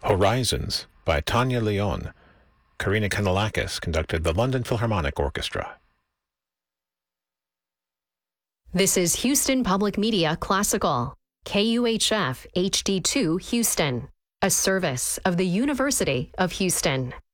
Horizons by Tanya Leon. Karina Kanalakis conducted the London Philharmonic Orchestra. This is Houston Public Media Classical, KUHF HD2 Houston, a service of the University of Houston.